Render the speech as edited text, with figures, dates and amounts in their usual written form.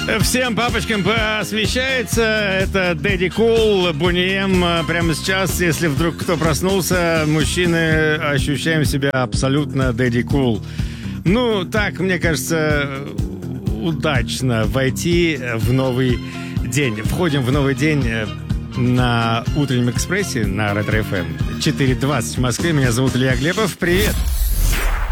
Всем папочкам посвящается. Это Дэдди Кул, Бунием. Прямо сейчас, если вдруг кто проснулся, мужчины ощущаем себя абсолютно Дэдди Кул. Ну, так, мне кажется, удачно войти в новый день. Входим в новый день на Утреннем экспрессе на Ретро-ФМ. 4:20 в Москве. Меня зовут Илья Глебов. Привет!